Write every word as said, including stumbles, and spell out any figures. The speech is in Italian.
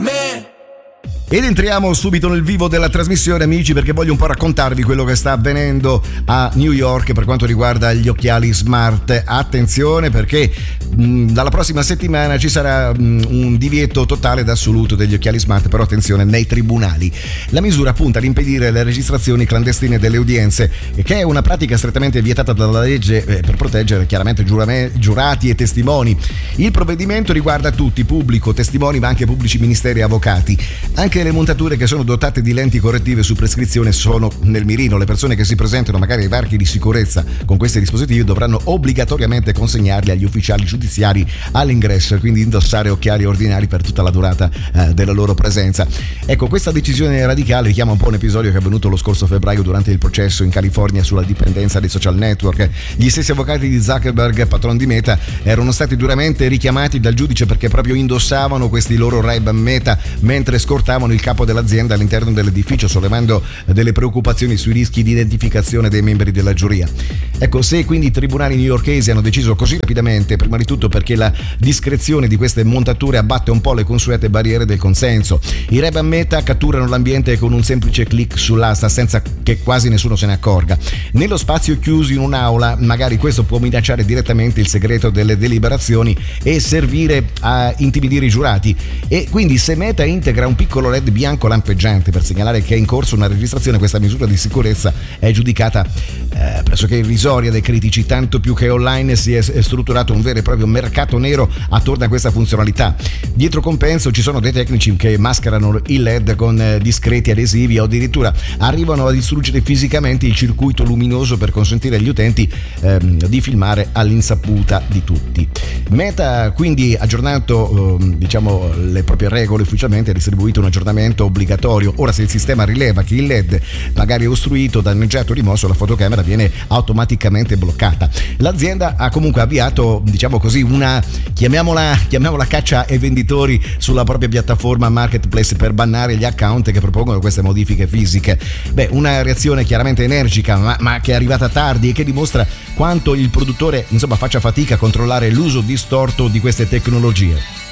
me. Ed entriamo subito nel vivo della trasmissione, amici, perché voglio un po' raccontarvi quello che sta avvenendo a New York per quanto riguarda gli occhiali smart. Attenzione, perché mh, dalla prossima settimana ci sarà mh, un divieto totale ed assoluto degli occhiali smart, però attenzione, nei tribunali. La misura punta ad impedire le registrazioni clandestine delle udienze, che è una pratica strettamente vietata dalla legge eh, per proteggere chiaramente giurame, giurati e testimoni. Il provvedimento riguarda tutti, pubblico, testimoni, ma anche pubblici ministeri e avvocati. Anche le montature che sono dotate di lenti correttive su prescrizione sono nel mirino. Le persone che si presentano magari ai varchi di sicurezza con questi dispositivi dovranno obbligatoriamente consegnarli agli ufficiali giudiziari all'ingresso e quindi indossare occhiali ordinari per tutta la durata eh, della loro presenza. Ecco, questa decisione radicale richiama un po' un episodio che è avvenuto lo scorso febbraio durante il processo in California sulla dipendenza dei social network. Gli stessi avvocati di Zuckerberg, patron di Meta, erano stati duramente richiamati dal giudice perché proprio indossavano questi loro Ray-Ban Meta mentre scortavano il capo dell'azienda all'interno dell'edificio, sollevando delle preoccupazioni sui rischi di identificazione dei membri della giuria. Ecco, se quindi i tribunali newyorkesi hanno deciso così rapidamente, prima di tutto perché la discrezione di queste montature abbatte un po' le consuete barriere del consenso. I Ray-Ban Meta catturano l'ambiente con un semplice click sull'asta senza che quasi nessuno se ne accorga. Nello spazio chiuso in un'aula, magari questo può minacciare direttamente il segreto delle deliberazioni e servire a intimidire i giurati. E quindi se Meta integra un piccolo L E D bianco lampeggiante per segnalare che è in corso una registrazione, questa misura di sicurezza è giudicata eh, pressoché irrisoria dai critici, tanto più che online si è strutturato un vero e proprio mercato nero attorno a questa funzionalità. Dietro compenso ci sono dei tecnici che mascherano il L E D con eh, discreti adesivi o addirittura arrivano a distruggere fisicamente il circuito luminoso per consentire agli utenti ehm, di filmare all'insaputa di tutti. Meta quindi aggiornato eh, diciamo le proprie regole ufficialmente, ha distribuito un aggiornamento obbligatorio. Ora, se il sistema rileva che il L E D magari è ostruito, danneggiato o rimosso, la fotocamera viene automaticamente bloccata. L'azienda ha comunque avviato, diciamo così, una chiamiamola, chiamiamola caccia ai venditori sulla propria piattaforma marketplace per bannare gli account che propongono queste modifiche fisiche. Beh, una reazione chiaramente energica, ma, ma che è arrivata tardi e che dimostra quanto il produttore insomma faccia fatica a controllare l'uso distorto di queste tecnologie.